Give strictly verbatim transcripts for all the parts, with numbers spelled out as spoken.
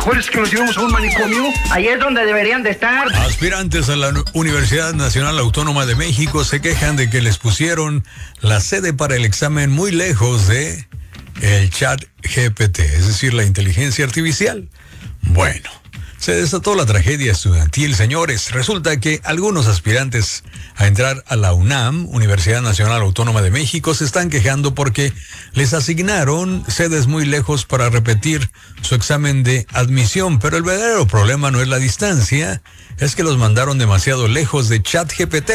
mejor es que los llevemos a un manicomio. Ahí es donde deberían de estar. Aspirantes a la Universidad Nacional Autónoma de México se quejan de que les pusieron la sede para el examen muy lejos de el chat G P T, es decir, la inteligencia artificial. Bueno, se desató la tragedia estudiantil, señores. Resulta que algunos aspirantes a entrar a la UNAM, Universidad Nacional Autónoma de México, se están quejando porque les asignaron sedes muy lejos para repetir su examen de admisión. Pero el verdadero problema no es la distancia, es que los mandaron demasiado lejos de ChatGPT.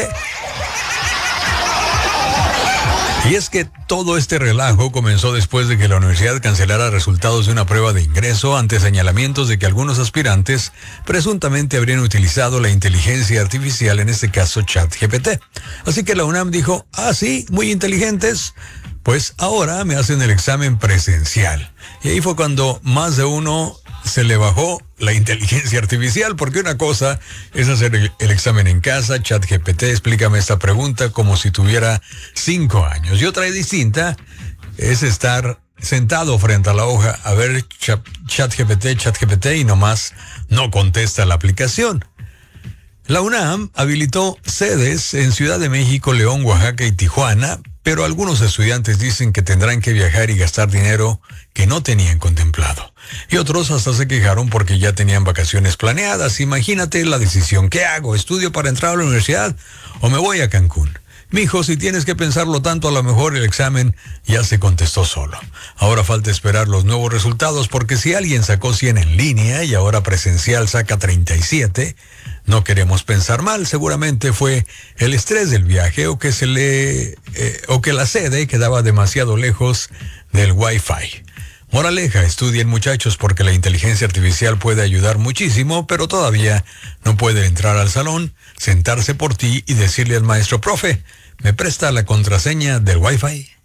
Y es que todo este relajo comenzó después de que la universidad cancelara resultados de una prueba de ingreso ante señalamientos de que algunos aspirantes presuntamente habrían utilizado la inteligencia artificial, en este caso ChatGPT. Así que la UNAM dijo, ah, sí, muy inteligentes, pues ahora me hacen el examen presencial. Y ahí fue cuando más de uno se le bajó la inteligencia artificial, porque una cosa es hacer el, el examen en casa, ChatGPT, explícame esta pregunta como si tuviera cinco años. Y otra distinta es estar sentado frente a la hoja a ver ChatGPT, ChatGPT y nomás no contesta la aplicación. La UNAM habilitó sedes en Ciudad de México, León, Oaxaca y Tijuana, pero algunos estudiantes dicen que tendrán que viajar y gastar dinero que no tenían contemplado. Y otros hasta se quejaron porque ya tenían vacaciones planeadas. Imagínate la decisión, ¿qué hago? ¿Estudio para entrar a la universidad o me voy a Cancún? Mijo, si tienes que pensarlo tanto, a lo mejor el examen ya se contestó solo. Ahora falta esperar los nuevos resultados, porque si alguien sacó cien en línea y ahora presencial saca treinta y siete, no queremos pensar mal, seguramente fue el estrés del viaje o que se le eh, o que la sede quedaba demasiado lejos del Wi-Fi. Moraleja, estudien muchachos, porque la inteligencia artificial puede ayudar muchísimo, pero todavía no puede entrar al salón, sentarse por ti y decirle al maestro, profe, ¿me presta la contraseña del Wi-Fi?